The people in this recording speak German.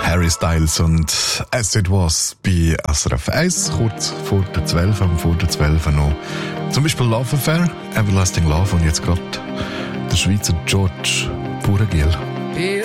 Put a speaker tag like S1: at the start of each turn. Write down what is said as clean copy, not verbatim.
S1: Harry Styles und As It Was bei SRF 1, kurz vor der 12, vor der 12 noch. Zum Beispiel Love Affair, Everlasting Love und jetzt gerade der Schweizer George Buregel.